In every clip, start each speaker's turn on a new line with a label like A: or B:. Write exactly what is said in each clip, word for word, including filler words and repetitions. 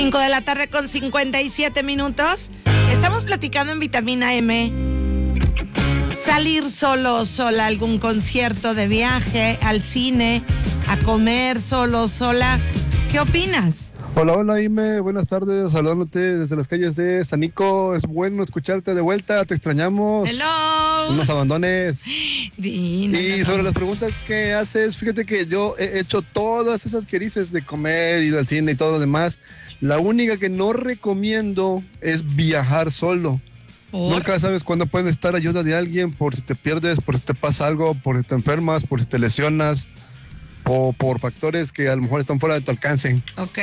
A: cinco de la tarde con cincuenta y siete minutos. Estamos platicando en Vitamina M. Salir solo o sola a algún concierto, de viaje, al cine, a comer solo o sola. ¿Qué opinas?
B: Hola, hola, Ime, buenas tardes, saludándote desde las calles de San Nico. Es bueno escucharte de vuelta, te extrañamos.
A: Hello.
B: No nos abandones.
A: Dino,
B: y
A: no,
B: sobre
A: no.
B: las preguntas que haces, fíjate que yo he hecho todas esas que dices de comer, ir al cine y todo lo demás. La única que no recomiendo es viajar solo.
A: ¿Por?
B: Nunca sabes cuándo pueden estar ayuda de alguien, por si te pierdes, por si te pasa algo, por si te enfermas, por si te lesionas, o por factores que a lo mejor están fuera de tu alcance.
A: Ok.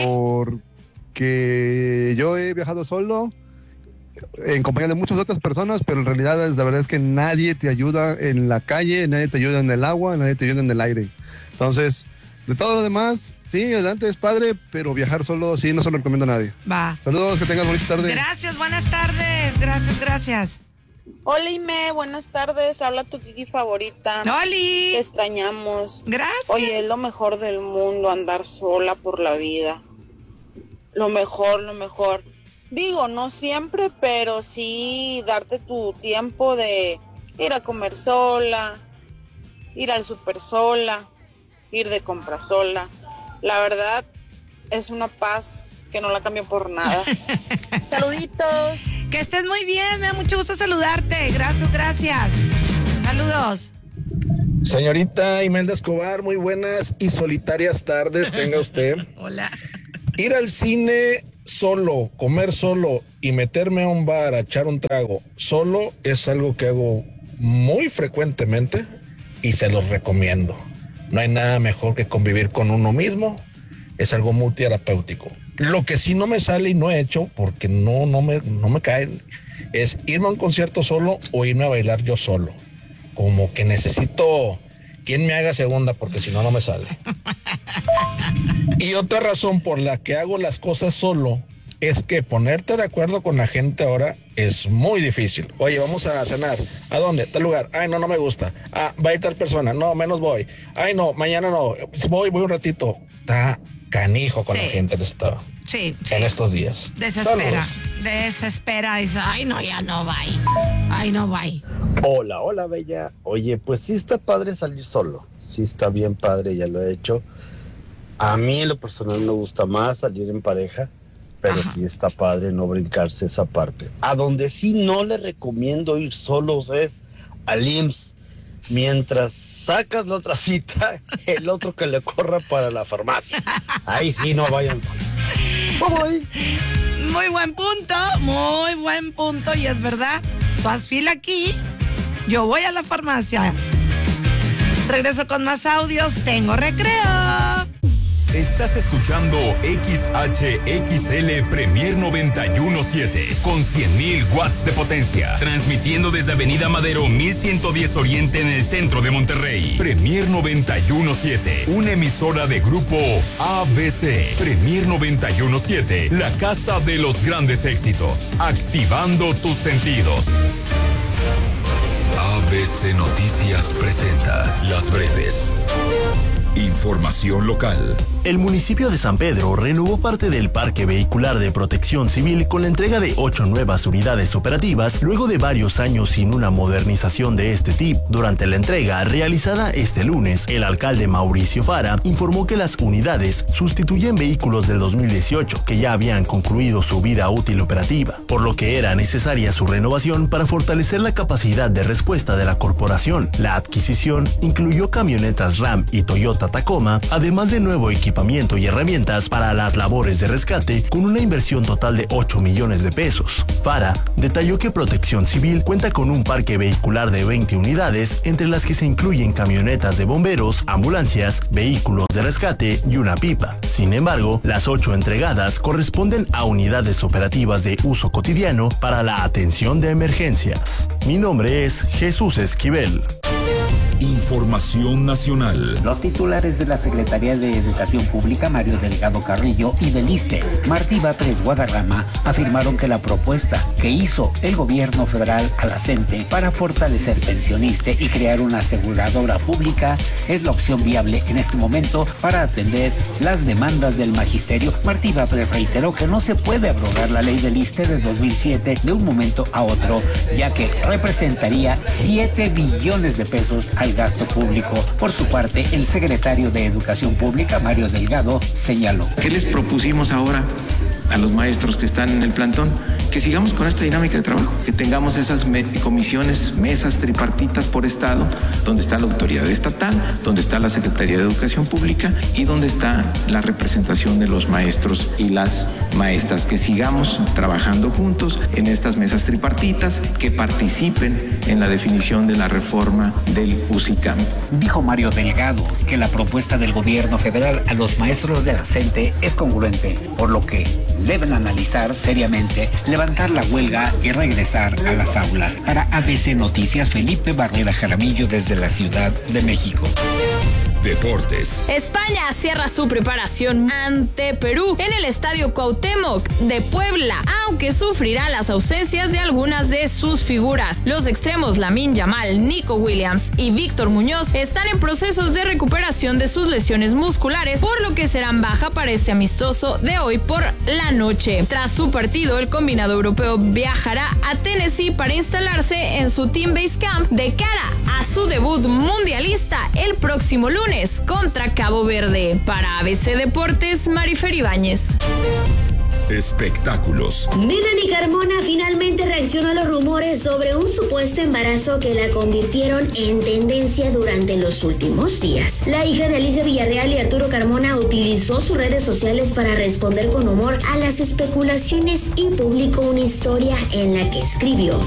B: Porque yo he viajado solo, en compañía de muchas otras personas, pero en realidad es, la verdad es que nadie te ayuda en la calle, nadie te ayuda en el agua, nadie te ayuda en el aire. Entonces, de todo lo demás, sí, adelante, es padre, pero viajar solo, sí, no se lo recomiendo a nadie.
A: Va.
B: Saludos, que tengas bonita tarde.
A: Gracias, buenas tardes. Gracias, gracias.
C: Hola, Ime, buenas tardes. Habla tu Kiki favorita.
A: ¡Oli!
C: Te extrañamos.
A: Gracias.
C: Oye, es lo mejor del mundo andar sola por la vida. Lo mejor, lo mejor. Digo, no siempre, pero sí darte tu tiempo de ir a comer sola, ir al súper sola, ir de compra sola. La verdad, es una paz que no la cambio por nada. Saluditos.
A: Que estés muy bien, me da mucho gusto saludarte. Gracias, gracias. Saludos.
D: Señorita Imelda Escobar, muy buenas y solitarias tardes tenga usted.
A: Hola.
D: Ir al cine solo, comer solo y meterme a un bar a echar un trago solo es algo que hago muy frecuentemente y se los recomiendo. No hay nada mejor que convivir con uno mismo, es algo muy terapéutico. Lo que sí no me sale y no he hecho, porque no, no, me, no me caen, es irme a un concierto solo o irme a bailar yo solo. Como que necesito quien me haga segunda, porque si no, no me sale. Y otra razón por la que hago las cosas solo es que ponerte de acuerdo con la gente ahora es muy difícil. Oye, vamos a cenar. ¿A dónde? ¿Tal lugar? Ay, no, no me gusta. Ah, va a ir tal persona. No, menos voy. Ay, no, mañana no. Voy, voy un ratito. Está canijo con
A: Sí.
D: la gente de esta,
A: Sí, sí.
D: en estos días.
A: Desespera,
D: Saludos.
A: desespera. Dice, ay, no, ya no va. Ay, no va.
E: Hola, hola, bella. Oye, pues sí está padre salir solo. Sí está bien padre, ya lo he hecho. A mí en lo personal me gusta más salir en pareja, pero
A: Ajá.
E: sí está padre no brincarse esa parte. A donde sí no le recomiendo ir solos es al I M S S. Mientras sacas la otra cita, el otro que le corra para la farmacia. Ahí sí no vayan solos. Bye, bye.
A: Muy buen punto, muy buen punto. Y es verdad, tú haz fila aquí, yo voy a la farmacia. Regreso con más audios, tengo recreo.
F: Estás escuchando X H X L Premier noventa y uno punto siete con cien mil watts de potencia, transmitiendo desde Avenida Madero mil ciento diez Oriente en el centro de Monterrey. Premier noventa y uno punto siete, una emisora de grupo A B C. Premier noventa y uno punto siete, la casa de los grandes éxitos, activando tus sentidos. A B C Noticias presenta las breves. Información local.
G: El municipio de San Pedro renovó parte del parque vehicular de protección civil con la entrega de ocho nuevas unidades operativas luego de varios años sin una modernización de este tipo. Durante la entrega realizada este lunes, el alcalde Mauricio Fara informó que las unidades sustituyen vehículos del dos mil dieciocho que ya habían concluido su vida útil operativa, por lo que era necesaria su renovación para fortalecer la capacidad de respuesta de la corporación. La adquisición incluyó camionetas Ram y Toyota Tacoma, además de nuevo equipamiento y herramientas para las labores de rescate, con una inversión total de ocho millones de pesos. Fara detalló que Protección Civil cuenta con un parque vehicular de veinte unidades, entre las que se incluyen camionetas de bomberos, ambulancias, vehículos de rescate y una pipa. Sin embargo, las ocho entregadas corresponden a unidades operativas de uso cotidiano para la atención de emergencias. Mi nombre es Jesús Esquivel.
F: Información nacional.
H: Los titulares de la Secretaría de Educación Pública, Mario Delgado Carrillo, y del ISSSTE, Martí Batres Guadarrama, afirmaron que la propuesta que hizo el gobierno federal a la CENTE para fortalecer Pensioniste y crear una aseguradora pública es la opción viable en este momento para atender las demandas del magisterio. Martí Batres reiteró que no se puede abrogar la ley del ISSSTE de dos mil siete de un momento a otro, ya que representaría siete billones de pesos al gasto público. Por su parte, el secretario de Educación Pública, Mario Delgado, señaló.
I: ¿Qué les propusimos ahora a los maestros que están en el plantón? Que sigamos con esta dinámica de trabajo, que tengamos esas me- comisiones, mesas tripartitas por estado, donde está la autoridad estatal, donde está la Secretaría de Educación Pública y donde está la representación de los maestros y las maestras, que sigamos trabajando juntos en estas mesas tripartitas, que participen en la definición de la reforma del UCICAM.
H: Dijo Mario Delgado que la propuesta del gobierno federal a los maestros de la CENTE es congruente, por lo que deben analizar seriamente levantar la huelga y regresar a las aulas. Para A B C Noticias, Felipe Barrera Jaramillo desde la Ciudad de México.
F: Deportes.
J: España cierra su preparación ante Perú en el Estadio Cuauhtémoc de Puebla, aunque sufrirá las ausencias de algunas de sus figuras. Los extremos Lamine Yamal, Nico Williams y Víctor Muñoz están en procesos de recuperación de sus lesiones musculares, por lo que serán baja para este amistoso de hoy por la noche. Tras su partido, el combinado europeo viajará a Tennessee para instalarse en su Team Base Camp de cara a su debut mundialista el próximo lunes contra Cabo Verde. Para A B C Deportes, Marifer Ibáñez.
F: Espectáculos.
K: Melanie Carmona finalmente reaccionó a los rumores sobre un supuesto embarazo que la convirtieron en tendencia durante los últimos días. La hija de Alicia Villarreal y Arturo Carmona utilizó sus redes sociales para responder con humor a las especulaciones y publicó una historia en la que escribió: